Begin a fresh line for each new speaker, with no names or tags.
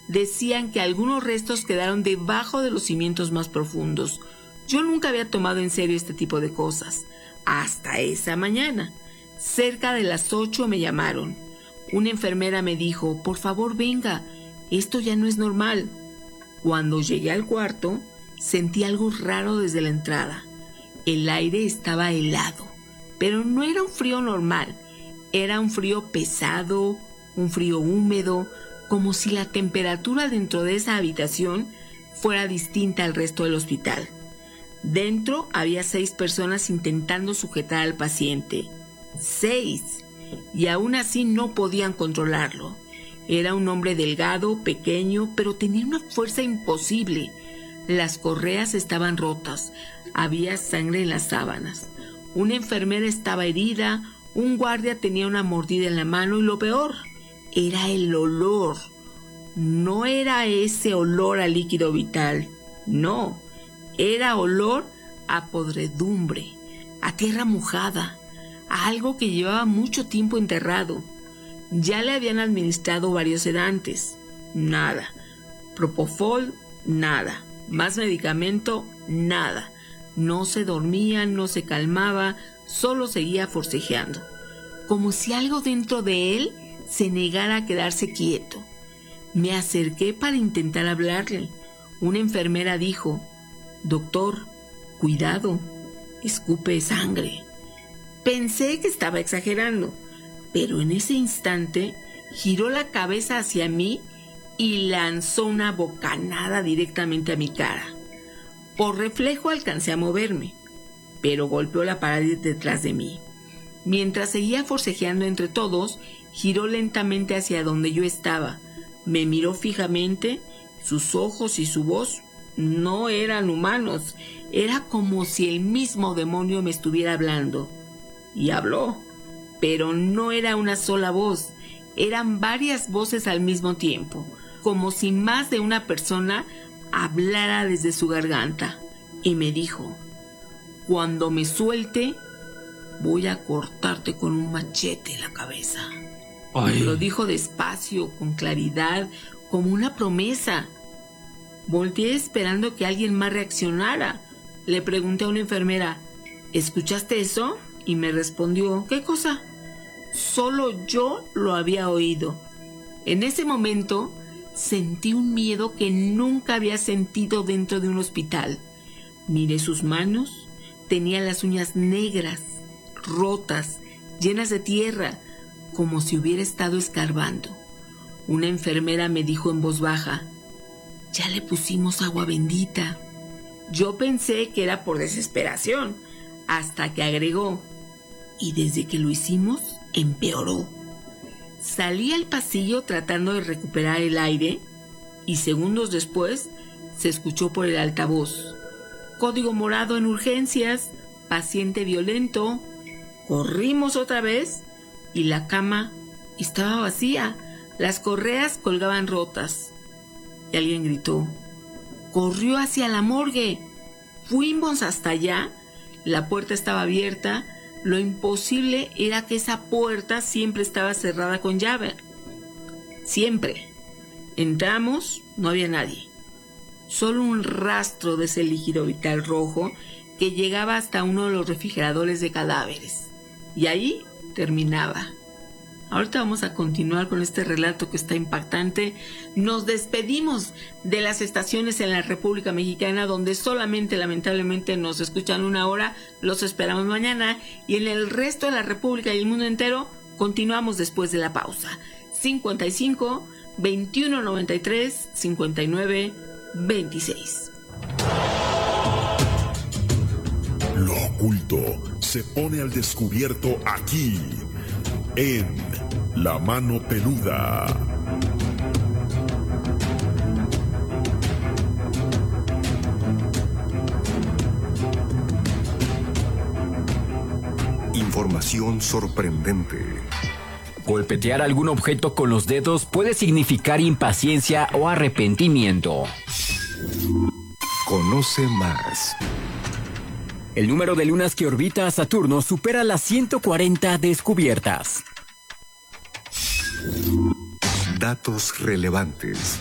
Decían que algunos restos quedaron debajo de los cimientos más profundos. Yo nunca había tomado en serio este tipo de cosas. Hasta esa mañana. Cerca de las 8 me llamaron. Una enfermera me dijo, por favor venga, esto ya no es normal. Cuando llegué al cuarto, sentí algo raro desde la entrada. El aire estaba helado, pero no era un frío normal. Era un frío pesado, un frío húmedo, como si la temperatura dentro de esa habitación fuera distinta al resto del hospital. Dentro había 6 personas intentando sujetar al paciente. 6. Y aún así no podían controlarlo. Era un hombre delgado, pequeño, pero tenía una fuerza imposible. Las correas estaban rotas. Había sangre en las sábanas. Una enfermera estaba herida. Un guardia tenía una mordida en la mano y lo peor era el olor. No era ese olor a líquido vital. No. Era olor a podredumbre, a tierra mojada, a algo que llevaba mucho tiempo enterrado. Ya le habían administrado varios sedantes. Nada. Propofol, nada. Más medicamento, nada. No se dormía, no se calmaba, solo seguía forcejeando. Como si algo dentro de él se negara a quedarse quieto. Me acerqué para intentar hablarle. Una enfermera dijo, doctor, cuidado, escupe sangre. Pensé que estaba exagerando, pero en ese instante giró la cabeza hacia mí y lanzó una bocanada directamente a mi cara. Por reflejo alcancé a moverme, pero golpeó la pared detrás de mí. Mientras seguía forcejeando entre todos, giró lentamente hacia donde yo estaba. Me miró fijamente, sus ojos y su voz no eran humanos. Era como si el mismo demonio me estuviera hablando. Y habló, pero no era una sola voz, eran varias voces al mismo tiempo, como si más de una persona hablara desde su garganta. Y me dijo, cuando me suelte, voy a cortarte con un machete la cabeza.
Ay.
Lo dijo despacio, con claridad, como una promesa. Volteé esperando que alguien más reaccionara. Le pregunté a una enfermera, ¿escuchaste eso? Y me respondió, ¿qué cosa? Solo yo lo había oído. En ese momento sentí un miedo que nunca había sentido dentro de un hospital. Miré sus manos, tenía las uñas negras, rotas, llenas de tierra, como si hubiera estado escarbando. Una enfermera me dijo en voz baja, ya le pusimos agua bendita. Yo pensé que era por desesperación, hasta que agregó, y desde que lo hicimos, empeoró. Salí al pasillo tratando de recuperar el aire, y segundos después se escuchó por el altavoz, código morado en urgencias, paciente violento. Corrimos otra vez, y la cama estaba vacía, las correas colgaban rotas. Y alguien gritó, corrió hacia la morgue. Fuimos hasta allá, la puerta estaba abierta. Lo imposible era que esa puerta siempre estaba cerrada con llave. Siempre. Entramos, no había nadie. Solo un rastro de ese líquido vital rojo que llegaba hasta uno de los refrigeradores de cadáveres. Y ahí terminaba. Ahorita vamos a continuar con este relato que está impactante. Nos despedimos de las estaciones en la República Mexicana donde solamente lamentablemente nos escuchan 1 hora. Los esperamos mañana y en el resto de la República y el mundo entero continuamos después de la pausa. 55 21 93 59 26.
Lo oculto se pone al descubierto aquí, en La Mano Peluda. Información sorprendente.
Golpetear algún objeto con los dedos puede significar impaciencia o arrepentimiento.
Conoce más.
El número de lunas que orbita a Saturno supera las 140 descubiertas.
Datos relevantes.